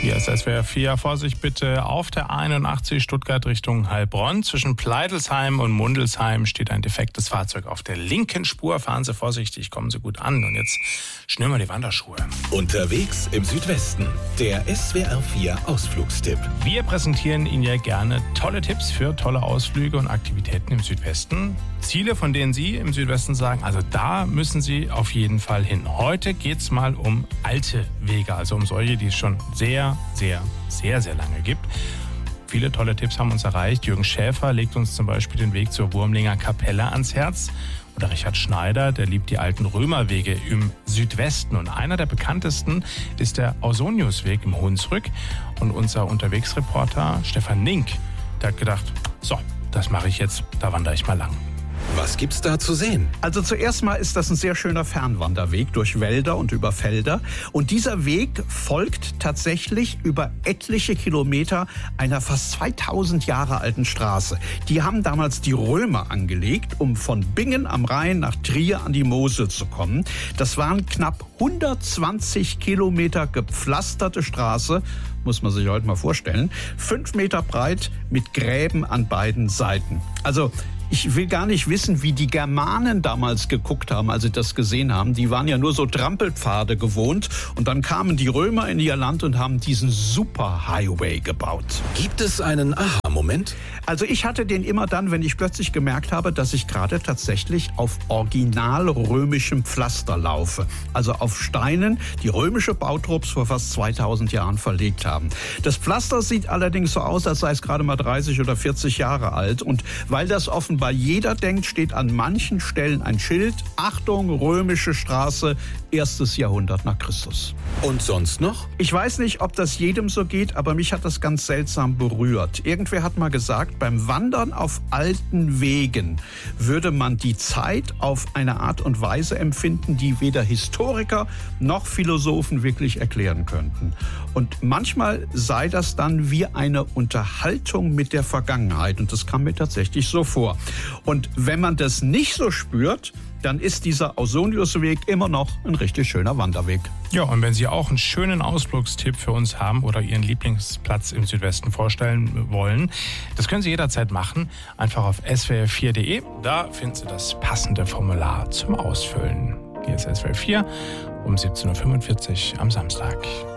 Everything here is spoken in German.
Hier ist SWR 4. Vorsicht bitte auf der 81 Stuttgart Richtung Heilbronn. Zwischen Pleidelsheim und Mundelsheim steht ein defektes Fahrzeug auf der linken Spur. Fahren Sie vorsichtig, kommen Sie gut an. Und jetzt schnüren wir die Wanderschuhe. Unterwegs im Südwesten. Der SWR 4 Ausflugstipp. Wir präsentieren Ihnen ja gerne tolle Tipps für tolle Ausflüge und Aktivitäten im Südwesten. Ziele, von denen Sie im Südwesten sagen, also da müssen Sie auf jeden Fall hin. Heute geht es mal um alte Wege, also um solche, die es schon sehr lange gibt. Viele tolle Tipps haben uns erreicht. Jürgen Schäfer legt uns zum Beispiel den Weg zur Wurmlinger Kapelle ans Herz. Oder Richard Schneider, der liebt die alten Römerwege im Südwesten. Und einer der bekanntesten ist der Ausoniusweg im Hunsrück. Und unser Unterwegsreporter Stefan Nink, der hat gedacht, so, das mache ich jetzt, da wandere ich mal lang. Was gibt's da zu sehen? Also zuerst mal ist das ein sehr schöner Fernwanderweg durch Wälder und über Felder. Und dieser Weg folgt tatsächlich über etliche Kilometer einer fast 2000 Jahre alten Straße. Die haben damals die Römer angelegt, um von Bingen am Rhein nach Trier an die Mosel zu kommen. Das waren knapp 120 Kilometer gepflasterte Straße, muss man sich heute mal vorstellen. 5 Meter breit mit Gräben an beiden Seiten. Also ich will gar nicht wissen, wie die Germanen damals geguckt haben, als sie das gesehen haben. Die waren ja nur so Trampelpfade gewohnt. Und dann kamen die Römer in ihr Land und haben diesen Superhighway gebaut. Gibt es einen Aha-Moment? Also ich hatte den immer dann, wenn ich plötzlich gemerkt habe, dass ich gerade tatsächlich auf original römischem Pflaster laufe. Also auf Steinen, die römische Bautrupps vor fast 2000 Jahren verlegt haben. Das Pflaster sieht allerdings so aus, als sei es gerade mal 30 oder 40 Jahre alt. Und weil das offenbar jeder denkt, steht an manchen Stellen ein Schild: Achtung, römische Straße, 1. Jahrhundert nach Christus. Und sonst noch? Ich weiß nicht, ob das jedem so geht, aber mich hat das ganz seltsam berührt. Irgendwer hat mal gesagt, beim Wandern auf alten Wegen würde man die Zeit auf eine Art und Weise empfinden, die weder Historiker noch Philosophen wirklich erklären könnten. Und manchmal sei das dann wie eine Unterhaltung mit der Vergangenheit. Und das kam mir tatsächlich so vor. Und wenn man das nicht so spürt, dann ist dieser Ausoniusweg immer noch ein richtig schöner Wanderweg. Ja, und wenn Sie auch einen schönen Ausflugstipp für uns haben oder Ihren Lieblingsplatz im Südwesten vorstellen wollen, das können Sie jederzeit machen. Einfach auf swr4.de. Da finden Sie das passende Formular zum Ausfüllen. Hier ist SWR 4 um 17.45 Uhr am Samstag.